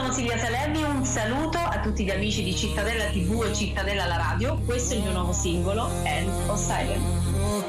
sono Silvia Salerni, un saluto a tutti gli amici di Cittadella TV e Cittadella la radio. Questo è il mio nuovo singolo, End of Silence.